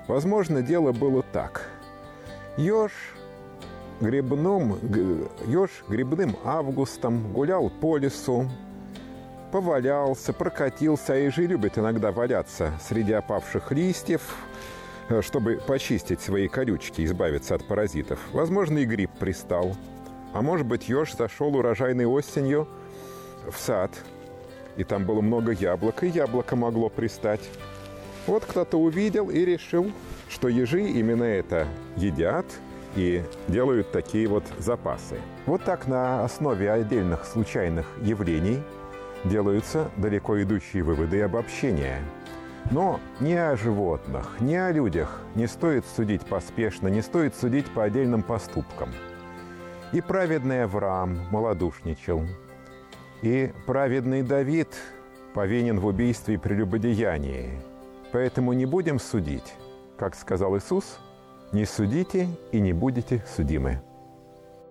Возможно, дело было так. Еж грибным августом гулял по лесу, повалялся, прокатился, а ежи любят иногда валяться среди опавших листьев, чтобы почистить свои колючки, избавиться от паразитов. Возможно, и гриб пристал. А может быть, еж зашел урожайной осенью в сад, и там было много яблок, и яблоко могло пристать. Вот кто-то увидел и решил, что ежи именно это едят и делают такие вот запасы. Вот так на основе отдельных случайных явлений делаются далеко идущие выводы и обобщения. Но ни о животных, ни о людях не стоит судить поспешно, не стоит судить по отдельным поступкам. И праведный Авраам малодушничал, и праведный Давид повинен в убийстве и прелюбодеянии. Поэтому не будем судить. Как сказал Иисус, не судите и не будете судимы.